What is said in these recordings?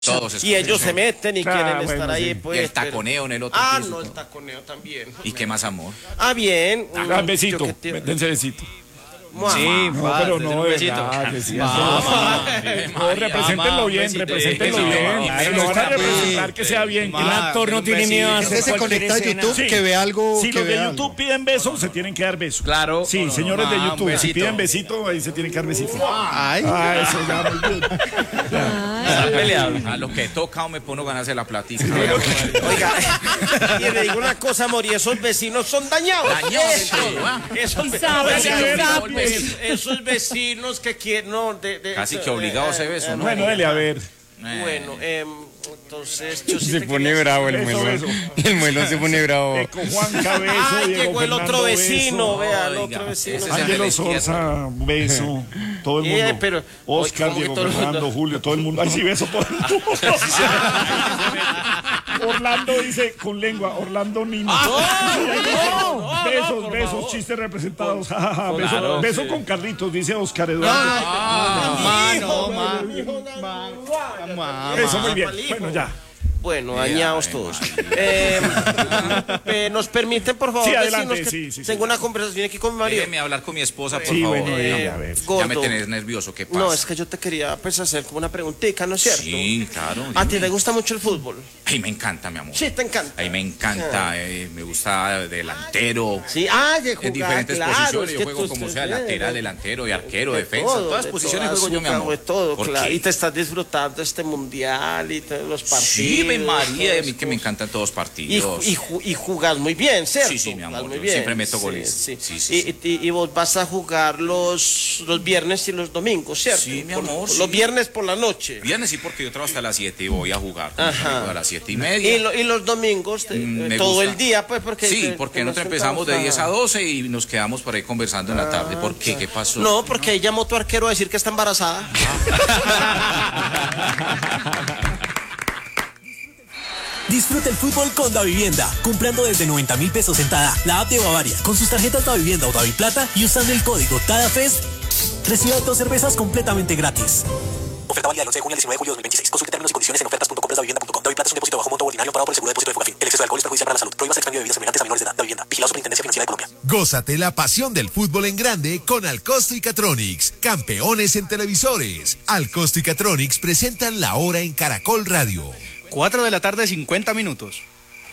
Todos y ellos se meten y quieren estar ahí, sí. pues. Y el taconeo en el otro piso. No, el taconeo también. ¿Y qué más amor? Bien. Besito, dense besito. Sí, no, pero no, de verdad, no, represéntenlo bien, represéntenlo bien. Lo van a representar que sea bien. El actor no tiene miedo a hacer se conecta a YouTube, que vea algo. Si los de YouTube piden besos, se tienen que dar besos. Claro. Sí, señores de YouTube, si piden besito, ahí se tienen que dar besito. Eso ya, muy bien. A lo que toca o me pongo ganarse la platica. Oiga, y le digo una cosa, amor, y esos vecinos son dañados. Esos vecinos que quieren, casi que obligados a beso, ¿no? Bueno, dele, a ver. Bueno, entonces yo sí se pone bravo el muelón. El muelón se pone bravo. Con Juan Cabezo, llegó el otro vecino, vea, el otro vecino. Ángelo Sosa, beso. Todo el mundo. Pero, Oscar, Diego Fernando, Julio, todo el mundo. Ay, sí, beso todo el mundo. Orlando dice con lengua, Orlando Nino. Besos, chistes representados. Beso con Carlitos, dice Oscar Eduardo. Eso, muy bien. Bueno, ya. Bueno, dañados todos. ¿Nos permiten, por favor, sí, adelante, decirnos que sí. tengo una conversación aquí con mi marido? Déjeme hablar con mi esposa, por favor. Bueno, a ver. Ya me tenés nervioso, ¿qué pasa? No, es que yo te quería hacer como una preguntita, ¿no es cierto? Sí, claro. ¿A ti te gusta mucho el fútbol? Ay, me encanta, mi amor. Sí, te encanta. Ay, me encanta, me gusta delantero. Sí, en diferentes posiciones, yo juego como sea, lateral, delantero y arquero, defensa. En todas posiciones juego yo, mi amor. Y te estás disfrutando este mundial y todos los partidos. Sí, me maría, a mí que me encantan todos los partidos. Y jugás muy bien, ¿cierto? Sí, mi amor, siempre meto goles. Sí. Y vos vas a jugar los viernes y los domingos, ¿cierto? Sí, mi amor. Los viernes por la noche. Viernes sí, porque yo trabajo hasta las 7 y voy a jugar a las 7:30. Y los domingos, todo el día, pues, porque... Sí, porque nosotros empezamos de 10 a 12 y nos quedamos por ahí conversando en la tarde. ¿Por qué? ¿Qué pasó? No, porque ahí llamó tu arquero a decir que está embarazada. Disfruta el fútbol con Davivienda, comprando desde 90.000 pesos sentada la app de Bavaria, con sus tarjetas Davivienda o Daviplata y usando el código TADAFEST, reciba 2 cervezas completamente gratis. Oferta válida del 11 de junio al 19 de julio de 2026. Consulte términos y condiciones en ofertas.compradasdavivienda.com. Daviplata es un depósito bajo monto ordinario pagado por el seguro de depósito de Fogafín. El exceso de alcohol es perjudicial para la salud. Prohíbas el expendio de bebidas semejantes a menores de edad. Davivienda. Vigilado Superintendencia Financiera de Colombia. Gózate la pasión del fútbol en grande con Alcosto y Catronics, campeones en televisores. Alcosto y Catronics presentan La Hora en Caracol Radio. 4 de la tarde, 50 minutos.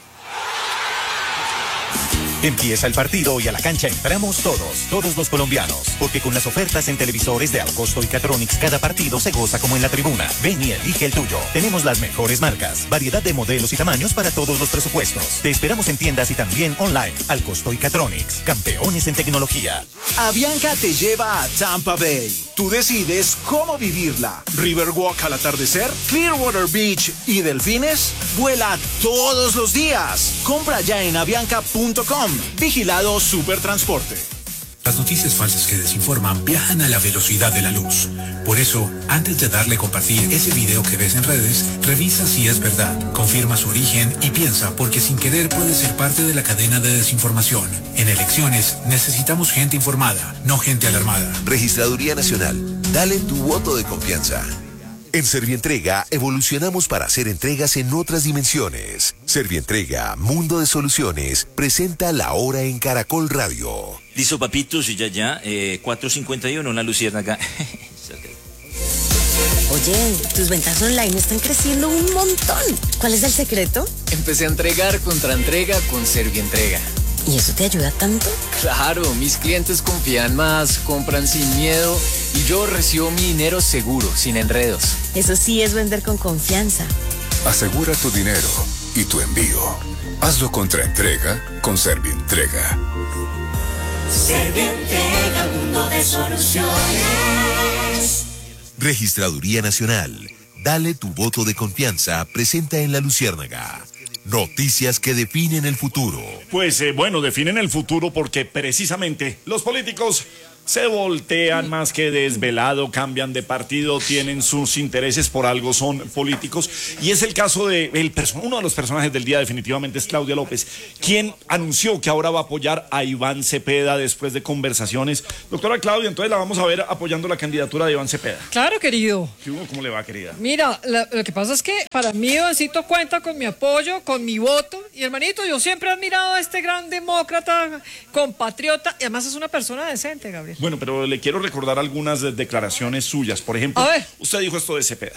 Empieza el partido y a la cancha entramos todos los colombianos, porque con las ofertas en televisores de Alcosto y Catronics cada partido se goza como en la tribuna. Ven y elige el tuyo. Tenemos las mejores marcas, variedad de modelos y tamaños para todos los presupuestos. Te esperamos en tiendas y también online. Alcosto y Catronics, campeones en tecnología. Avianca te lleva a Tampa Bay. Tú decides cómo vivirla. Riverwalk al atardecer, Clearwater Beach y delfines. Vuela todos los días. Compra ya en avianca.com. Vigilado Supertransporte. Las noticias falsas que desinforman viajan a la velocidad de la luz. Por eso, antes de darle compartir ese video que ves en redes, revisa si es verdad, confirma su origen y piensa, porque sin querer puede ser parte de la cadena de desinformación. En elecciones necesitamos gente informada, no gente alarmada. Registraduría Nacional, dale tu voto de confianza. En Servientrega evolucionamos para hacer entregas en otras dimensiones. Servientrega, Mundo de Soluciones, presenta La Hora en Caracol Radio. Listo, papitos, y ya, 4:51, una luciérnaga. Oye, tus ventas online están creciendo un montón. ¿Cuál es el secreto? Empecé a entregar contra entrega con Servientrega. ¿Y eso te ayuda tanto? Claro, mis clientes confían más, compran sin miedo y yo recibo mi dinero seguro, sin enredos. Eso sí es vender con confianza. Asegura tu dinero y tu envío. Hazlo contra entrega con Servientrega. Servientrega, mundo de soluciones. Registraduría Nacional, dale tu voto de confianza, presenta en La Luciérnaga. Noticias que definen el futuro. Pues bueno, definen el futuro porque precisamente los políticos se voltean más que desvelado, cambian de partido, tienen sus intereses, por algo son políticos. Y es el caso de uno de los personajes del día, definitivamente, es Claudia López, quien anunció que ahora va a apoyar a Iván Cepeda después de conversaciones. Doctora Claudia, entonces la vamos a ver apoyando la candidatura de Iván Cepeda. Claro, querido. ¿Cómo le va, querida? Mira, lo que pasa es que para mí Ivancito cuenta con mi apoyo, con mi voto. Y hermanito, yo siempre he admirado a este gran demócrata, compatriota, y además es una persona decente, Gabriel. Bueno, pero le quiero recordar algunas declaraciones suyas. Por ejemplo, usted dijo esto de Cepeda.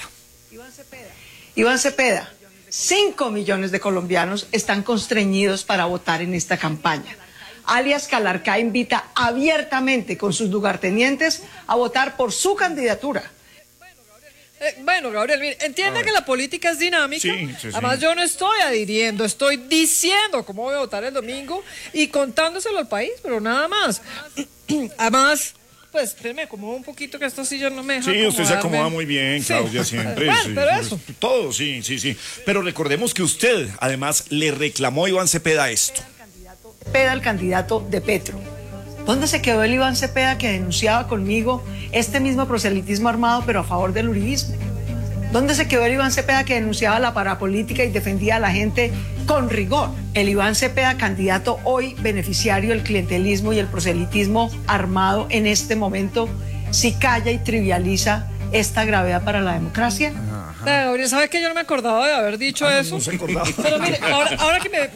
Iván Cepeda, 5 millones de colombianos están constreñidos para votar en esta campaña. Alias Calarcá invita abiertamente con sus lugartenientes a votar por su candidatura. Bueno, Gabriel, mire, entienda que la política es dinámica. Además, yo no estoy adhiriendo, estoy diciendo cómo voy a votar el domingo y contándoselo al país, pero nada más. Además, pues, espérame, acomodo un poquito que esta silla no me deja. Sí, usted se acomoda muy bien, Claudia, siempre. Bueno, pero eso. Todo, sí. Pero recordemos que usted, además, le reclamó a Iván Cepeda esto. Cepeda, el candidato de Petro. ¿Dónde se quedó el Iván Cepeda que denunciaba conmigo este mismo proselitismo armado pero a favor del uribismo? ¿Dónde se quedó el Iván Cepeda que denunciaba la parapolítica y defendía a la gente con rigor? El Iván Cepeda, candidato hoy beneficiario del clientelismo y el proselitismo armado en este momento, si calla y trivializa esta gravedad para la democracia. Gabriel, ¿sabes que yo no me acordaba de haber dicho eso? No se acordaba. Pero mire, ahora que me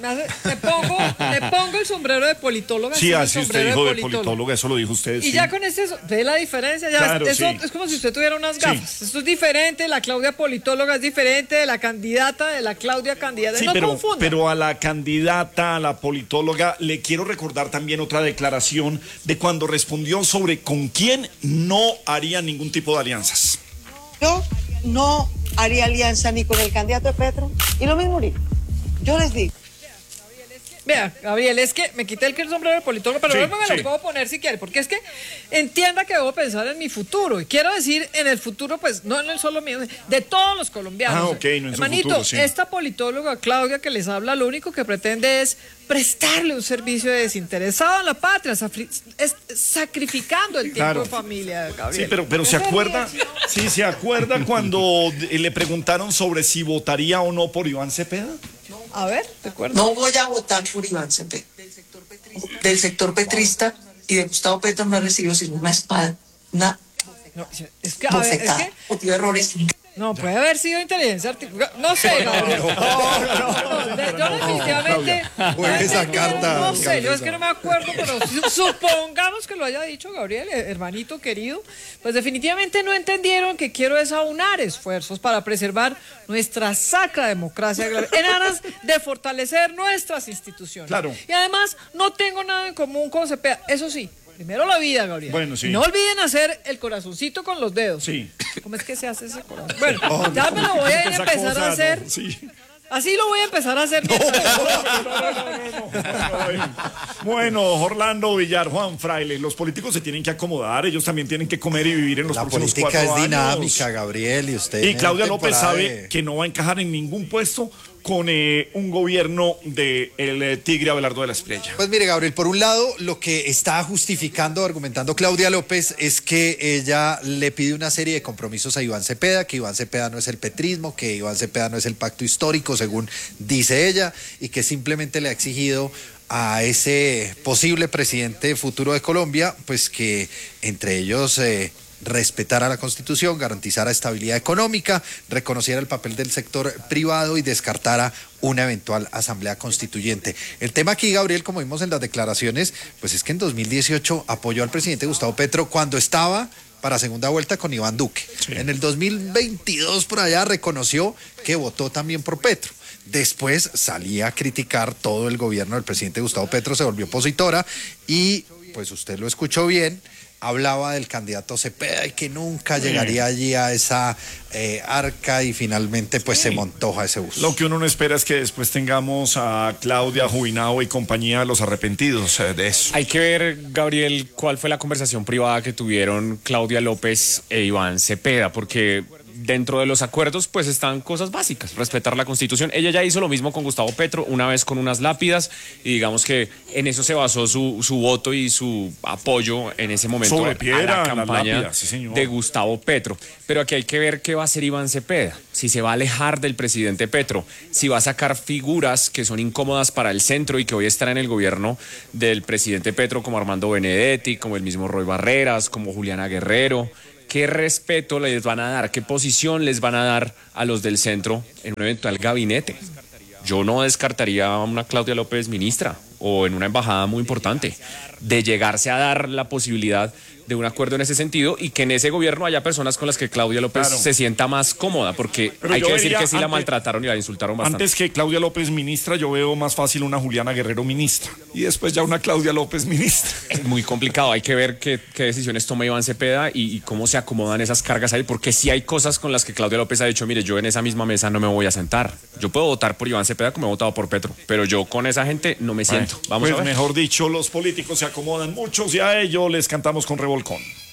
pongo el sombrero de politóloga. Sí, así usted dijo de politóloga, eso lo dijo usted. Y ya con ve la diferencia, ya claro, eso es como si usted tuviera unas gafas. Sí. Esto es diferente, la Claudia politóloga es diferente de la candidata, de la Claudia candidata. Sí, no pero a la candidata, a la politóloga, le quiero recordar también otra declaración de cuando respondió sobre con quién no haría ningún tipo de alianzas. Yo no haría alianza ni con el candidato de Petro y lo mismo ahorita. Yo les digo. Vea, Gabriel, es que me quité el sombrero de politólogo, pero luego me lo puedo poner si quiere, porque es que entienda que debo pensar en mi futuro, y quiero decir en el futuro, pues no en el solo mío, de todos los colombianos. No en hermanito, su futuro, esta politóloga Claudia que les habla, lo único que pretende es prestarle un servicio desinteresado a la patria, sacrificando el tiempo de familia, Gabriel. Sí, pero se acuerda cuando le preguntaron sobre si votaría o no por Iván Cepeda. A ver, ¿te acuerdas? No voy a votar por Iván Cepeda. Del sector petrista y de Gustavo Petro no he recibido sino una espada, una bofetada. Errores. No, puede haber sido inteligencia artificial. No sé, Gabriel. Yo definitivamente. Esa carta. No sé, yo es que no me acuerdo, pero supongamos que lo haya dicho Gabriel, hermanito querido. Pues definitivamente no entendieron que quiero es aunar esfuerzos para preservar nuestra sacra democracia en aras de fortalecer nuestras instituciones. Claro. Y además, no tengo nada en común con Cepeda. Eso sí. Primero la vida, Gabriel. Bueno, sí. No olviden hacer el corazoncito con los dedos. Sí. ¿Cómo es que se hace ese corazón? Bueno, ya me lo voy a empezar a hacer. No, sí. Así lo voy a empezar a hacer. Bueno, Orlando Villar, Juan Fraile, los políticos se tienen que acomodar, ellos también tienen que comer y vivir en los próximos 4 años. La política es dinámica, Gabriel, y usted. Y Claudia López sabe que no va a encajar en ningún puesto con un gobierno del Tigre Abelardo de la Espriella. Pues mire, Gabriel, por un lado, lo que está justificando, argumentando Claudia López es que ella le pide una serie de compromisos a Iván Cepeda, que Iván Cepeda no es el petrismo, que Iván Cepeda no es el pacto histórico, según dice ella, y que simplemente le ha exigido a ese posible presidente futuro de Colombia, pues que entre ellos respetara la Constitución, garantizara estabilidad económica, reconociera el papel del sector privado y descartara una eventual asamblea constituyente. El tema aquí, Gabriel, como vimos en las declaraciones, pues es que en 2018 apoyó al presidente Gustavo Petro cuando estaba para segunda vuelta con Iván Duque. Sí. En el 2022 por allá reconoció que votó también por Petro. Después salía a criticar todo el gobierno del presidente Gustavo Petro, se volvió opositora y, pues usted lo escuchó bien, hablaba del candidato Cepeda y que nunca llegaría allí a esa arca y finalmente pues se montó a ese bus. Lo que uno no espera es que después tengamos a Claudia Jubinao y compañía los arrepentidos de eso. Hay que ver, Gabriel, cuál fue la conversación privada que tuvieron Claudia López e Iván Cepeda, porque dentro de los acuerdos pues están cosas básicas, respetar la Constitución. Ella ya hizo lo mismo con Gustavo Petro, una vez con unas lápidas, y digamos que en eso se basó su voto y su apoyo en ese momento Sobre piedra, a la campaña lápidas, sí, señor. de Gustavo Petro. Pero aquí hay que ver qué va a hacer Iván Cepeda, si se va a alejar del presidente Petro, si va a sacar figuras que son incómodas para el centro y que hoy están en el gobierno del presidente Petro, como Armando Benedetti, como el mismo Roy Barreras, como Juliana Guerrero. ¿Qué respeto les van a dar? ¿Qué posición les van a dar a los del centro en un eventual gabinete? Yo no descartaría a una Claudia López ministra o en una embajada muy importante, de llegarse a dar la posibilidad de un acuerdo en ese sentido y que en ese gobierno haya personas con las que Claudia López se sienta más cómoda, porque Pero hay yo que decir vería que sí la maltrataron y la insultaron bastante. Antes que Claudia López ministra, yo veo más fácil una Juliana Guerrero ministra y después ya una Claudia López ministra. Es muy complicado, hay que ver qué decisiones toma Iván Cepeda y cómo se acomodan esas cargas ahí, porque sí hay cosas con las que Claudia López ha dicho, mire, yo en esa misma mesa no me voy a sentar. Yo puedo votar por Iván Cepeda como he votado por Petro, pero yo con esa gente no me siento. Vamos pues a ver. Mejor dicho, los políticos se acomodan muchos y a ellos les cantamos con revolcón.